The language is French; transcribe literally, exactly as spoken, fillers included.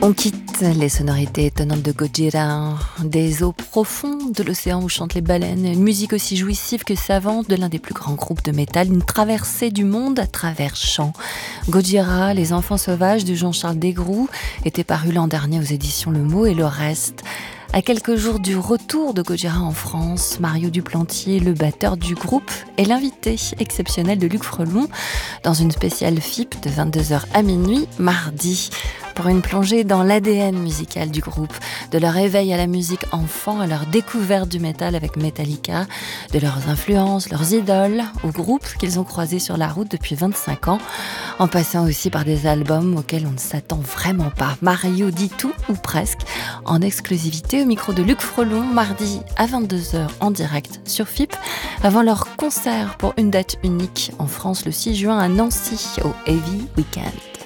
On quitte les sonorités étonnantes de Gojira, des eaux profondes de l'océan où chantent les baleines, une musique aussi jouissive que savante de l'un des plus grands groupes de métal, une traversée du monde à travers chants. Gojira, Les Enfants Sauvages de Jean-Charles Desgroux, était paru l'an dernier aux éditions Le Mot et le reste. À quelques jours du retour de Gojira en France, Mario Duplantier, le batteur du groupe, est l'invité exceptionnel de Luc Frelon dans une spéciale F I P de vingt-deux heures à minuit, mardi, pour une plongée dans l'A D N musical du groupe, de leur éveil à la musique enfant, à leur découverte du métal avec Metallica, de leurs influences, leurs idoles, aux groupes qu'ils ont croisés sur la route depuis vingt-cinq ans, en passant aussi par des albums auxquels on ne s'attend vraiment pas. Mario dit tout, ou presque, en exclusivité au micro de Luc Frelon, mardi à vingt-deux heures en direct sur F I P, avant leur concert pour une date unique en France le six juin à Nancy, au Heavy Weekend.